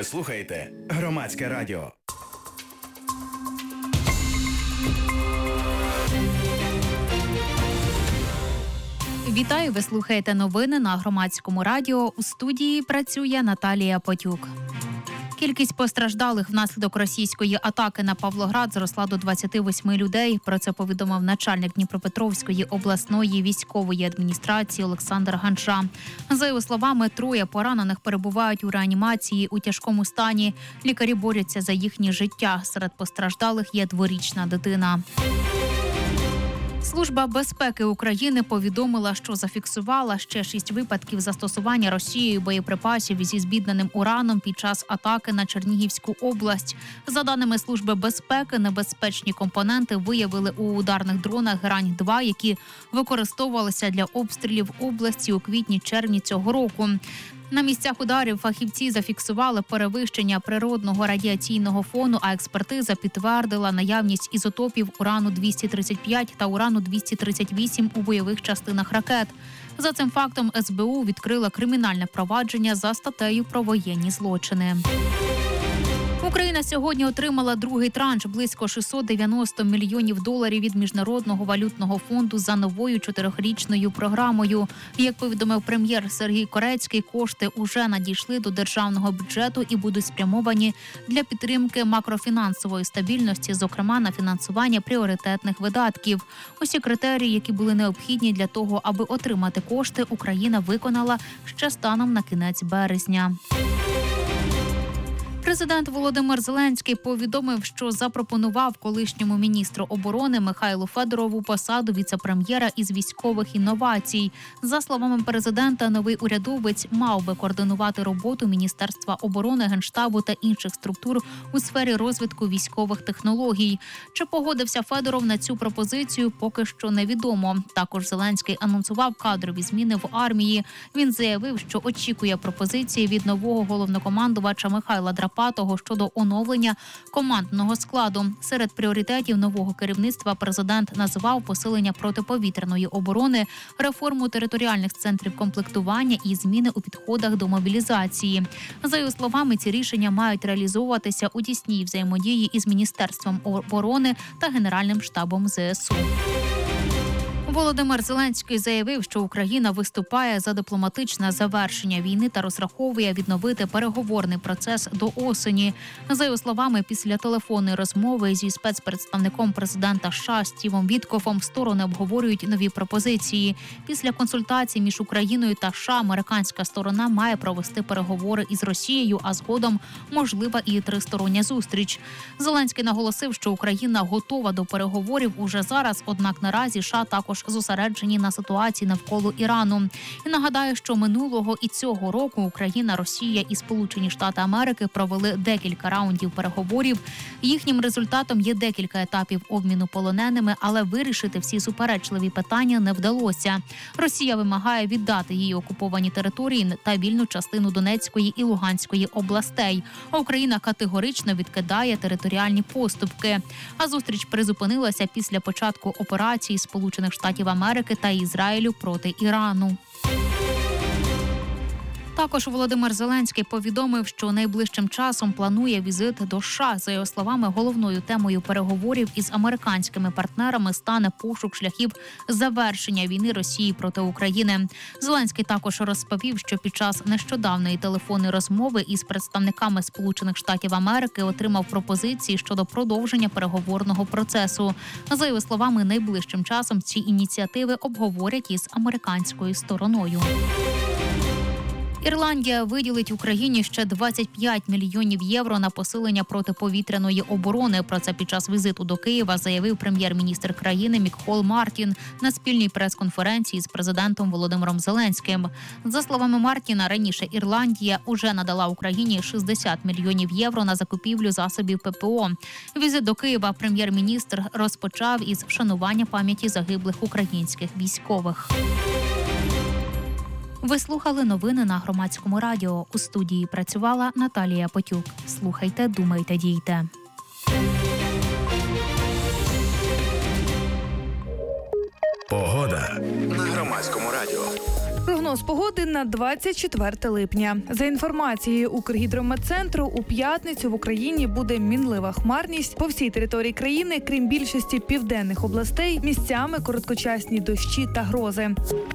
Ви слухаєте Громадське радіо. Вітаю, ви слухаєте новини на Громадському радіо. У студії працює Наталія Потюк. Кількість постраждалих внаслідок російської атаки на Павлоград зросла до 28 людей. Про це повідомив начальник Дніпропетровської обласної військової адміністрації Олександр Ганжа. За його словами, 3 поранених перебувають у реанімації у тяжкому стані. Лікарі борються за їхнє життя. Серед постраждалих є 2-річна дитина. Служба безпеки України повідомила, що зафіксувала ще 6 випадків застосування Росією боєприпасів зі збідненим ураном під час атаки на Чернігівську область. За даними Служби безпеки, небезпечні компоненти виявили у ударних дронах «Грань-2», які використовувалися для обстрілів області у квітні-червні цього року. На місцях ударів фахівці зафіксували перевищення природного радіаційного фону, а експертиза підтвердила наявність ізотопів урану-235 та урану-238 у бойових частинах ракет. За цим фактом СБУ відкрила кримінальне провадження за статтею про воєнні злочини. Україна сьогодні отримала другий транш – близько $690 мільйонів від Міжнародного валютного фонду за новою 4-річною програмою. Як повідомив прем'єр Сергій Корецький, кошти уже надійшли до державного бюджету і будуть спрямовані для підтримки макрофінансової стабільності, зокрема на фінансування пріоритетних видатків. Усі критерії, які були необхідні для того, аби отримати кошти, Україна виконала ще станом на кінець березня. Президент Володимир Зеленський повідомив, що запропонував колишньому міністру оборони Михайлу Федорову посаду віце-прем'єра із військових інновацій. За словами президента, новий урядовець мав би координувати роботу Міністерства оборони, Генштабу та інших структур у сфері розвитку військових технологій. Чи погодився Федоров на цю пропозицію, поки що невідомо. Також Зеленський анонсував кадрові зміни в армії. Він заявив, що очікує пропозиції від нового головнокомандувача Михайла Драпатого щодо оновлення командного складу. Серед пріоритетів нового керівництва президент назвав посилення протиповітряної оборони, реформу територіальних центрів комплектування і зміни у підходах до мобілізації. За його словами, ці рішення мають реалізовуватися у тісній взаємодії із Міністерством оборони та Генеральним штабом ЗСУ. Володимир Зеленський заявив, що Україна виступає за дипломатичне завершення війни та розраховує відновити переговорний процес до осені. За його словами, після телефонної розмови зі спецпредставником президента США Стівом Віткофом сторони обговорюють нові пропозиції. Після консультацій між Україною та США американська сторона має провести переговори із Росією, а згодом можлива і тристороння зустріч. Зеленський наголосив, що Україна готова до переговорів уже зараз, однак наразі США також зосереджені на ситуації навколо Ірану. І нагадаю, що минулого і цього року Україна, Росія і Сполучені Штати Америки провели декілька раундів переговорів. Їхнім результатом є декілька етапів обміну полоненими, але вирішити всі суперечливі питання не вдалося. Росія вимагає віддати її окуповані території та вільну частину Донецької і Луганської областей. А Україна категорично відкидає територіальні поступки. А зустріч призупинилася після початку операції Сполучених Штатів Америки та Ізраїлю проти Ірану. Також Володимир Зеленський повідомив, що найближчим часом планує візит до США. За його словами, головною темою переговорів із американськими партнерами стане пошук шляхів завершення війни Росії проти України. Зеленський також розповів, що під час нещодавної телефонної розмови із представниками Сполучених Штатів Америки отримав пропозиції щодо продовження переговорного процесу. За його словами, найближчим часом ці ініціативи обговорять із американською стороною. Ірландія виділить Україні ще 25 мільйонів євро на посилення протиповітряної оборони. Про це під час візиту до Києва заявив прем'єр-міністр країни Мікхол Мартін на спільній прес-конференції з президентом Володимиром Зеленським. За словами Мартіна, раніше Ірландія уже надала Україні 60 мільйонів євро на закупівлю засобів ППО. Візит до Києва прем'єр-міністр розпочав із вшанування пам'яті загиблих українських військових. Ви слухали новини на Громадському радіо. У студії працювала Наталія Потюк. Слухайте, думайте, дійте. Погода на Громадському радіо. Прогноз Прогноз погоди на 24 липня. За інформацією Укргідрометцентру, у п'ятницю в Україні буде мінлива хмарність. По всій території країни, крім більшості південних областей, місцями короткочасні дощі та грози.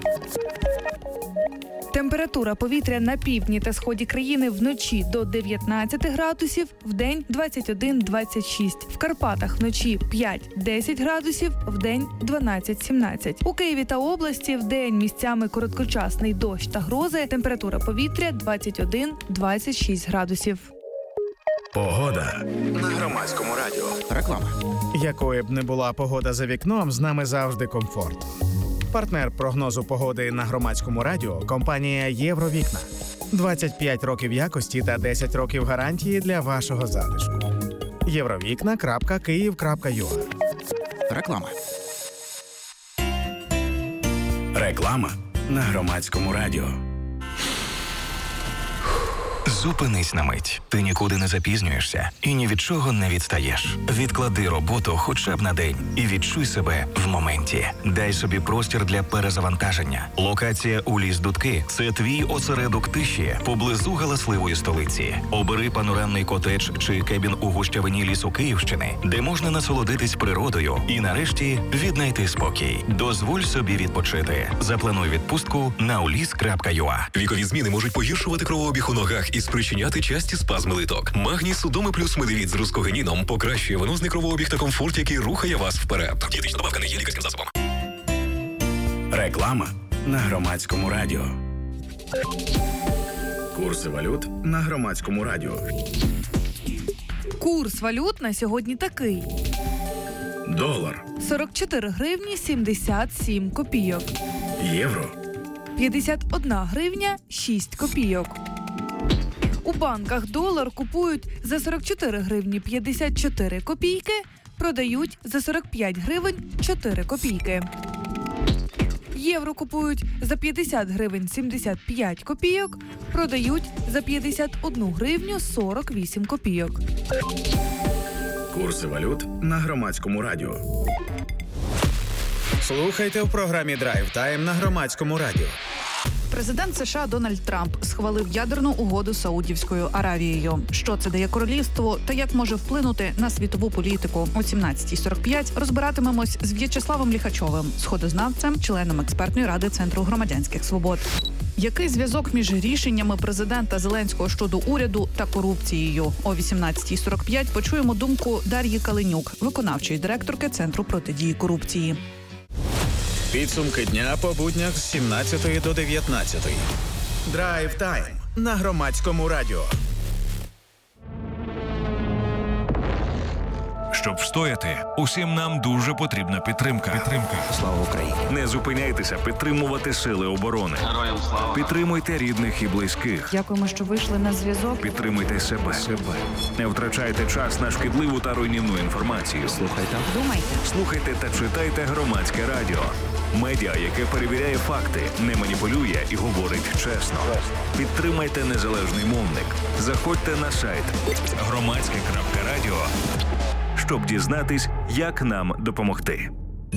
Температура повітря на півдні та сході країни вночі до 19 градусів, вдень 21-26. В Карпатах вночі 5-10 градусів, вдень 12-17. У Києві та області вдень місцями короткочасний дощ та грози. Температура повітря 21-26 градусів. Погода на Громадському радіо. Реклама. Якою б не була погода за вікном, з нами завжди комфорт. Партнер прогнозу погоди на Громадському радіо – компанія «Євровікна». 25 років якості та 10 років гарантії для вашого затишку. Євровікна.Київ.ua. Реклама. Реклама на Громадському радіо. Зупинись на мить. Ти нікуди не запізнюєшся і ні від чого не відстаєш. Відклади роботу хоча б на день і відчуй себе в моменті. Дай собі простір для перезавантаження. Локація у Ліс-Дудки – це твій осередок тиші поблизу галасливої столиці. Обери панорамний котедж чи кебін у гущавині лісу Київщини, де можна насолодитись природою і нарешті віднайти спокій. Дозволь собі відпочити. Заплануй відпустку на ulis.ua. Вікові зміни можуть погіршувати кровообіг у ногах і спричиняти часті спазми литок. Магній Судоми плюс медивіт з рускогеніном покращує венозний кровообіг та комфорт, який рухає вас вперед. Дієтична добавка не є лікарським засобом. Реклама на Громадському радіо. Курси валют на Громадському радіо. Курс валют на сьогодні такий. Долар, 44 гривні 77 копійок. євро, 51 гривня 6 копійок. У банках долар купують за 44 гривні 54 копійки, продають за 45 гривень 4 копійки. Євро купують за 50 гривень 75 копійок, продають за 51 гривню 48 копійок. курси валют на Громадському радіо. Слухайте в програмі «Драйв Тайм» на Громадському радіо. Президент США Дональд Трамп схвалив ядерну угоду з Саудівською Аравією. Що це дає королівству та як може вплинути на світову політику? О 17:45 розбиратимемось з В'ячеславом Ліхачовим, сходознавцем, членом експертної ради Центру громадянських свобод. Який зв'язок між рішеннями президента Зеленського щодо уряду та корупцією? О 18:45 почуємо думку Дар'ї Каленюк, виконавчої директорки Центру протидії корупції. Підсумки дня по буднях з 17 до 19. Драйв Тайм на Громадському радіо. Щоб встояти, усім нам дуже потрібна підтримка. Слава Україні. Не зупиняйтеся підтримувати сили оборони. Героям слава. Підтримуйте рідних і близьких. Дякуємо, що вийшли на зв'язок. Підтримуйте себе. Не втрачайте час на шкідливу та руйнівну інформацію. Слухайте. Думайте. Слухайте та читайте Громадське радіо. Медіа, яке перевіряє факти, не маніпулює і говорить чесно. Підтримайте незалежний мовник. Заходьте на сайт громадське.радіо, щоб дізнатись, як нам допомогти.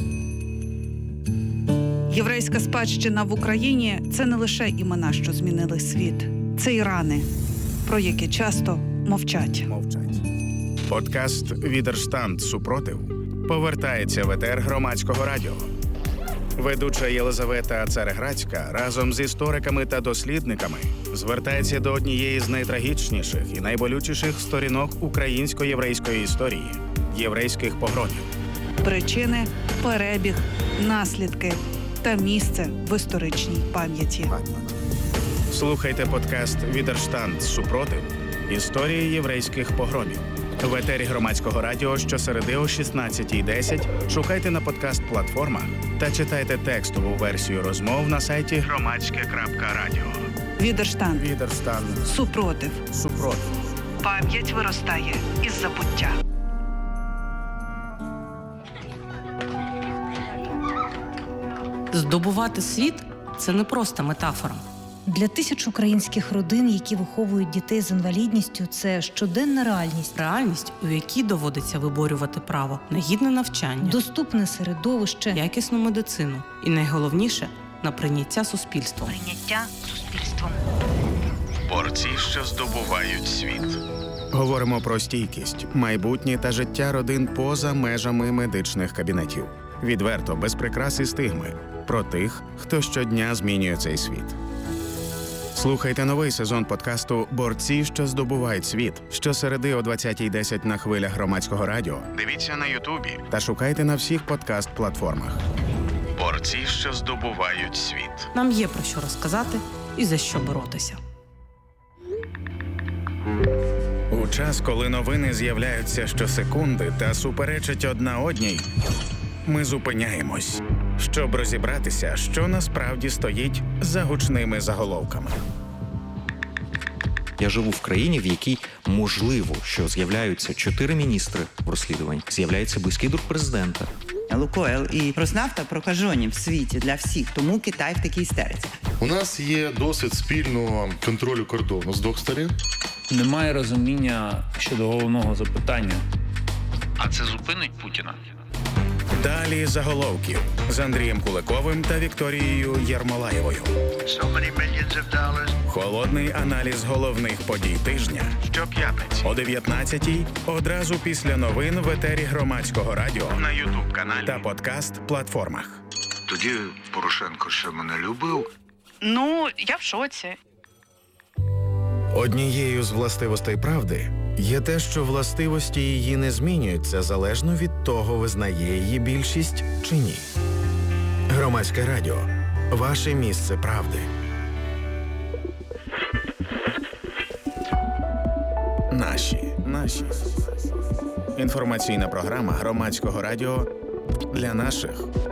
Єврейська спадщина в Україні – це не лише імена, що змінили світ. Це і рани, про які часто мовчать. Подкаст «Відерштанд. Супротив» повертається в етер Громадського радіо. Ведуча Єлизавета Цареградська разом з істориками та дослідниками звертається до однієї з найтрагічніших і найболючіших сторінок українсько-єврейської історії – єврейських погромів. Причини, перебіг, наслідки та місце в історичній пам'яті. Слухайте подкаст «Відерштанд. Супротив. Історії єврейських погромів» в етері Громадського радіо щосереди о 16:10. Шукайте на подкаст-платформах та читайте текстову версію розмов на сайті громадське.радіо. Відерштанд. Супротив. Пам'ять виростає із забуття. Здобувати світ – це не просто метафора. Для тисяч українських родин, які виховують дітей з інвалідністю, це щоденна реальність. Реальність, у якій доводиться виборювати право на гідне навчання, Доступне середовище, якісну медицину і, найголовніше, на прийняття суспільством. Борці, що здобувають світ. Говоримо про стійкість, майбутнє та життя родин поза межами медичних кабінетів. Відверто, без прикрас і стигми. Про тих, хто щодня змінює цей світ. Слухайте новий сезон подкасту «Борці, що здобувають світ» щосереди о 20:10 на хвилях Громадського радіо. Дивіться на Ютубі та шукайте на всіх подкаст-платформах. Борці, що здобувають світ. Нам є про що розказати і за що боротися. У час, коли новини з'являються щосекунди та суперечать одна одній, ми зупиняємось, щоб розібратися, що насправді стоїть за гучними заголовками. Я живу в країні, в якій можливо, що з'являються 4 міністри в розслідуванні, з'являється близький друг президента. Лукойл і Роснафта прокажені в світі для всіх, тому Китай в такій істериці. У нас є досвід спільного контролю кордону з двох сторін. Немає розуміння щодо головного запитання. А це зупинить Путіна? Далі заголовків з Андрієм Куликовим та Вікторією Єрмолаєвою. Холодний аналіз головних подій тижня щоп'ятниці о 19:00 одразу після новин в етері Громадського радіо на Ютуб-каналі та подкаст-платформах. Тоді Порошенко ще мене любив. Ну, я в шоці. Однією з властивостей правди є те, що властивості її не змінюються залежно від того, визнає її більшість чи ні. Громадське радіо. Ваше місце правди. Наші. Інформаційна програма Громадського радіо для наших.